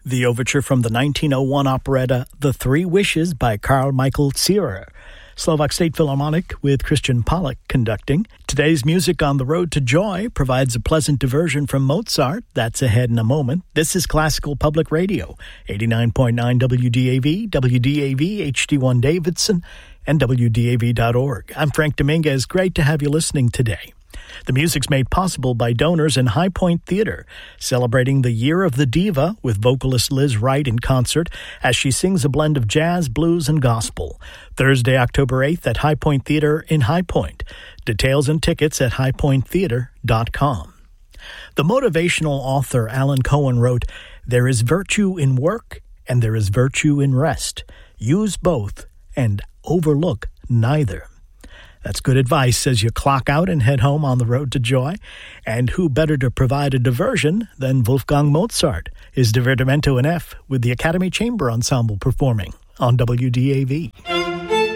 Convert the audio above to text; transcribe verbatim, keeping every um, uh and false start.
The overture from the nineteen oh one operetta The Three Wishes by Carl Michael Zierer. Slovak State Philharmonic with Christian Pollock conducting. Today's music on the road to joy provides a pleasant diversion from Mozart. That's ahead in a moment. This is Classical Public Radio, eighty-nine point nine W D A V, W D A V, H D one Davidson, and W D A V dot org. I'm Frank Dominguez. Great to have you listening today. The music's made possible by donors in High Point Theater, celebrating the Year of the Diva with vocalist Liz Wright in concert as she sings a blend of jazz, blues, and gospel. Thursday, October eighth at High Point Theater in High Point. Details and tickets at high point theater dot com. The motivational author Alan Cohen wrote, "There is virtue in work and there is virtue in rest. Use both and overlook neither." That's good advice as you clock out and head home on the road to joy. And who better to provide a diversion than Wolfgang Mozart, his Divertimento in F, with the Academy Chamber Ensemble performing on W D A V.